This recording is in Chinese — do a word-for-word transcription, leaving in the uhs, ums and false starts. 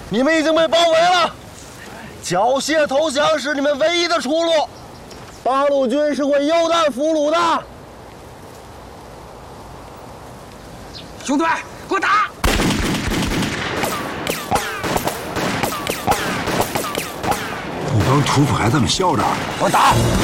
你们已经被包围了，缴械投降是你们唯一的出路。八路军是会优待俘虏的。 兄弟们，给我打！ 你帮土匪还这么嚣张， 我打！